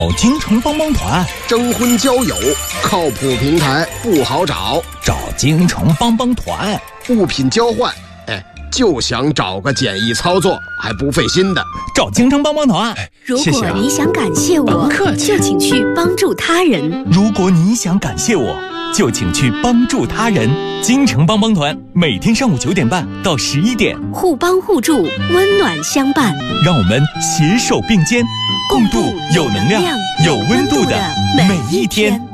京城帮帮团， 征婚交友，靠谱平台不好找。 找京城帮帮团， 物品交换，就想找个简易操作还不费心的。 找京城帮帮团。 如果你想感谢我，就请去帮助他人。 如果你想感谢我，就请去帮助他人。京城帮帮团每天上午9点半到11点， 互帮互助，温暖相伴。 让我们携手并肩，共度有能量、有温度的每一天。